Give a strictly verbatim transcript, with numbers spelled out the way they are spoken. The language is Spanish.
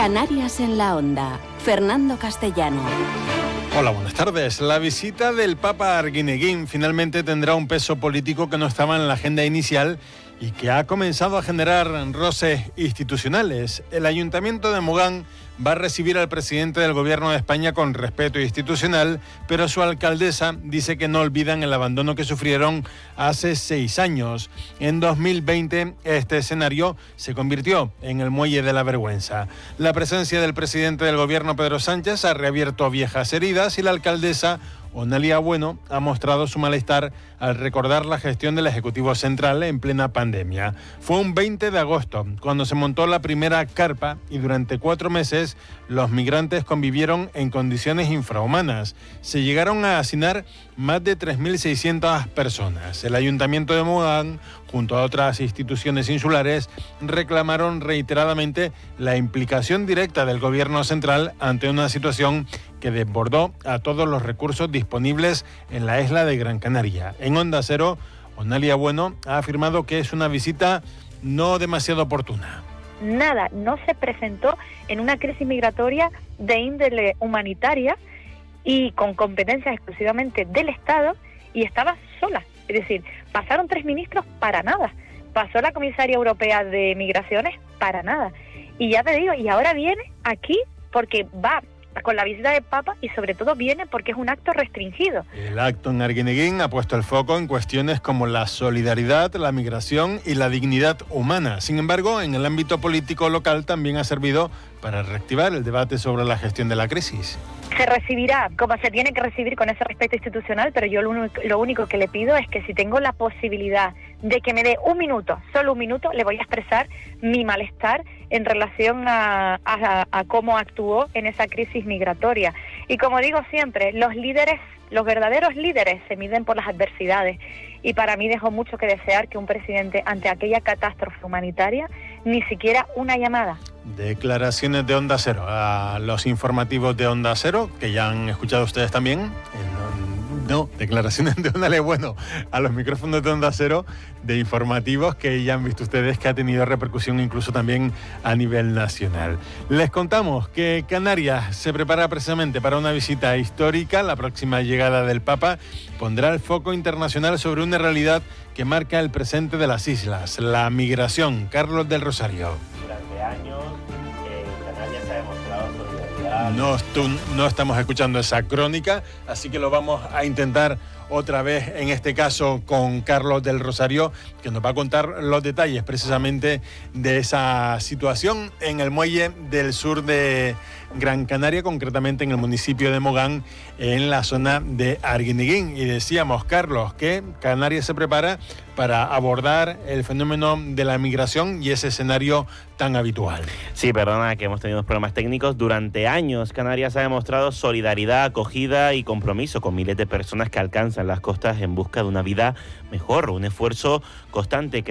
Canarias en la Onda. Fernando Castellano. Hola, buenas tardes. La visita del Papa a Arguineguín finalmente tendrá un peso político que no estaba en la agenda inicial y que ha comenzado a generar roces institucionales. El Ayuntamiento de Mogán va a recibir al presidente del Gobierno de España con respeto institucional, pero su alcaldesa dice que no olvidan el abandono que sufrieron hace seis años. En dos mil veinte, este escenario se convirtió en el muelle de la vergüenza. La presencia del presidente del Gobierno, Pedro Sánchez, ha reabierto viejas heridas y la alcaldesa, Onalia Bueno, ha mostrado su malestar al recordar la gestión del Ejecutivo Central en plena pandemia. Fue un veinte de agosto cuando se montó la primera carpa y durante cuatro meses los migrantes convivieron en condiciones infrahumanas. Se llegaron a hacinar más de tres mil seiscientas personas. El Ayuntamiento de Mogán, junto a otras instituciones insulares, reclamaron reiteradamente la implicación directa del Gobierno central ante una situación que desbordó a todos los recursos disponibles en la isla de Gran Canaria. En Onda Cero, Onalia Bueno ha afirmado que es una visita no demasiado oportuna. Nada, no se presentó en una crisis migratoria de índole humanitaria y con competencias exclusivamente del Estado, y estaba sola. Es decir, pasaron tres ministros para nada. Pasó la comisaria europea de migraciones para nada. Y ya te digo, y ahora viene aquí porque va con la visita del Papa y sobre todo viene porque es un acto restringido. El acto en Arguineguín ha puesto el foco en cuestiones como la solidaridad, la migración y la dignidad humana. Sin embargo, en el ámbito político local también ha servido para reactivar el debate sobre la gestión de la crisis. Se recibirá como se tiene que recibir con ese respeto institucional, pero yo lo único, lo único que le pido es que si tengo la posibilidad de que me dé un minuto, solo un minuto, le voy a expresar mi malestar en relación a, a, a cómo actuó en esa crisis migratoria. Y como digo siempre, los líderes, los verdaderos líderes se miden por las adversidades. Y para mí dejó mucho que desear que un presidente, ante aquella catástrofe humanitaria, ni siquiera una llamada. Declaraciones de Onda Cero a los informativos de Onda Cero, que ya han escuchado ustedes también. No, declaraciones de Onalia Bueno a los micrófonos de Onda Cero de informativos que ya han visto ustedes que ha tenido repercusión incluso también a nivel nacional. Les contamos que Canarias se prepara precisamente para una visita histórica. La próxima llegada del Papa pondrá el foco internacional sobre una realidad que marca el presente de las islas, la migración. Carlos del Rosario. Durante años eh, Canarias se ha demostrado solidaridad. No, tú, no estamos escuchando esa crónica, así que lo vamos a intentar otra vez, en este caso con Carlos del Rosario, que nos va a contar los detalles precisamente de esa situación en el muelle del sur de Gran Canaria, concretamente en el municipio de Mogán, en la zona de Arguineguín. Y decíamos, Carlos, que Canarias se prepara para abordar el fenómeno de la migración y ese escenario tan habitual. Sí, perdona que hemos tenido problemas técnicos. Durante años Canarias ha demostrado solidaridad, acogida y compromiso con miles de personas que alcanzan las costas en busca de una vida mejor, un esfuerzo constante que